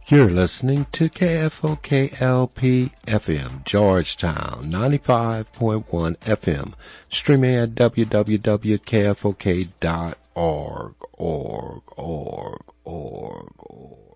You're listening to KFOK-LP FM, Georgetown, 95.1 FM, streaming at www.kfok.org.